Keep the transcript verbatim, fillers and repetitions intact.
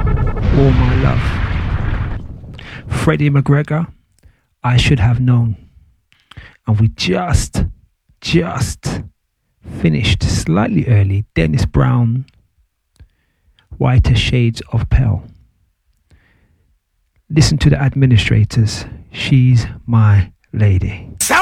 All My Love. Freddie McGregor, I Should Have Known. And we just, just finished slightly early. Dennis Brown, Whiter Shades of Pale. Listen to the Administrators. She's My Lady.